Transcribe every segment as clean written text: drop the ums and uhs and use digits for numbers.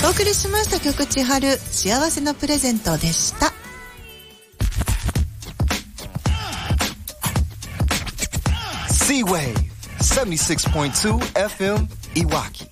お送りしました曲千春幸せなプレゼントでした。 C-Wave 76.2 FM いわき。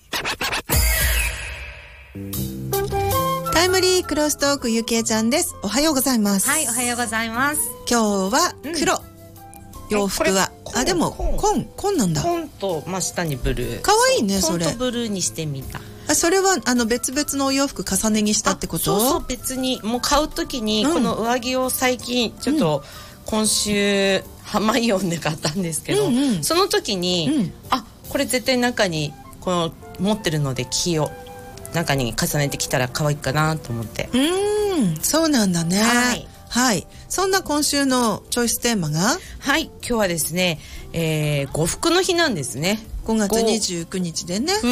タイムリークロストークゆきえちゃんです。おはようございます。 はい、おはようございます。 今日は黒、洋服はでも紺なんだ。 紺と真下にブルー。 かわいいねそれ。 紺とブルーにしてみた。 それは別々のお洋服重ね着したってこと？ そう別にもう買うときにこの上着を最近ちょっと今週ハマイオンで買ったんですけど、その時に、これ絶対中にこの持ってるので着よう、中に重ねてきたら可愛いかなと思って。 そうなんだね。はい、そんな今週のチョイステーマが、 はい、今日はですね、呉服の日なんですね。 5月29日でね。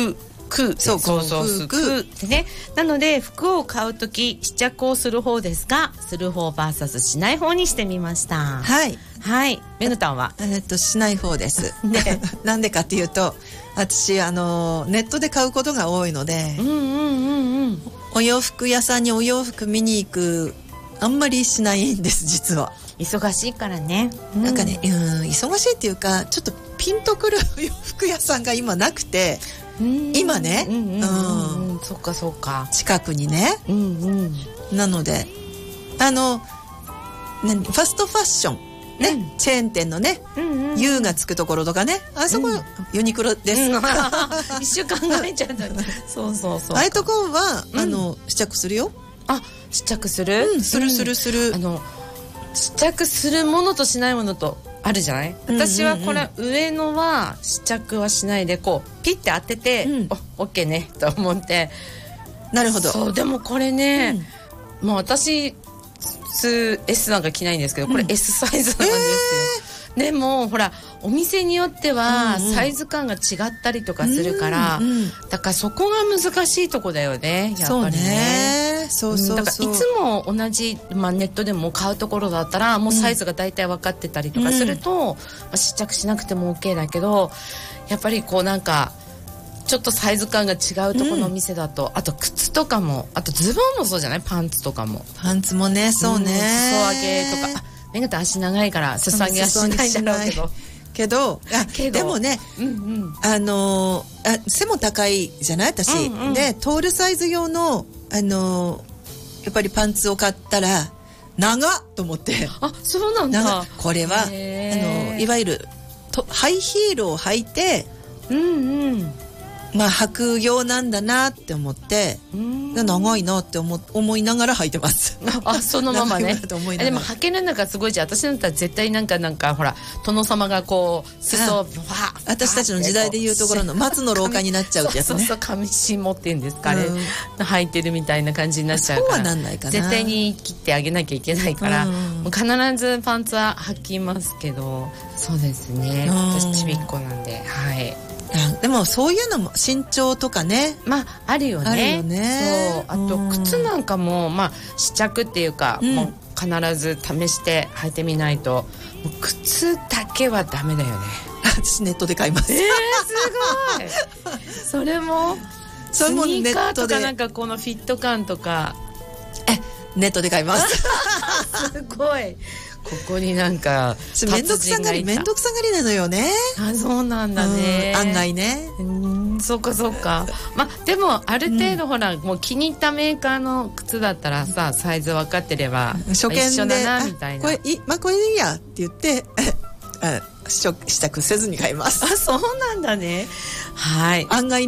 服でね。なので服を買うとき試着をする方ですが、する方 vs しない方にしてみました。 はいはい。メグタンはしない方ですね。なんでかっていうと、私ネットで買うことが多いので、お洋服屋さんにお洋服見に行くあんまりしないんです。実は忙しいからね。 なんかね、忙しいっていうかちょっとピンとくるお洋服屋さんが今なくて、今ね、 そっかそっか、 近くにね、なのでファストファッションね、チェーン店のね、U がつくところとかね、あそこ、ユニクロです。 一瞬考えちゃった。そうそうそう。 ああいうところは試着するよ。 試着する？する。試着するものとしないものとあるじゃない？私はこれ上のは試着はしないでこうピッて当てて、オッケーねと思って。 なるほど。 そうでもこれね、もう私S なんか着ないんですけど、これ S サイズなんですよ。でもほらお店によってはサイズ感が違ったりとかするから、だからそこが難しいとこだよね、やっぱりね。 そうだからいつも同じ、ネットでも買うところだったらもうサイズが大体分かってたりとかすると、試着しなくても OK だけど、やっぱりこうなんかちょっとサイズ感が違うところのお店だと、あと靴とかも、あとズボンもそうじゃない？パンツとかも。 パンツもね、そうね。 裾上げとか、メグと足長いから裾上げはしないんだろうけど。 でもね、背も高いじゃない私、でトールサイズ用のやっぱりパンツを買ったら長っと思って。 そうなんだ。 これはいわゆるハイヒールを履いて、履く用なんだなって思って、長いなって思いながら履いてます。 そのままね。でも履けるのがすごいじゃん。私だったら絶対なんかほら殿様がこう裾を私たちの時代でいうところの松の廊下になっちゃうってやつね。 そう上下っていうんですか、あれ履いてるみたいな感じになっちゃうから、 そうはなんないかな。 絶対に切ってあげなきゃいけないから、もう必ずパンツは履きますけど、そうですね。私ちびっこなんで、はい。 でもそういうのも身長とかね、 あるよね。そう、あと靴なんかも試着っていうか、もう必ず試して履いてみないと、もう靴だけはダメだよね。 私ネットで買います。 すごい。それもスニーカーとかなんかこのフィット感とかネットで買います。 すごい。ここになんかめんどくさがりなのよね。 そうなんだね。 案外ね。 そうかそうか。でもある程度ほら、もう気に入ったメーカーの靴だったらさ、サイズ分かってれば初見で一緒だなみたいな。 これでいいやって言って試着せずに買います。 そうなんだね。はい。 案外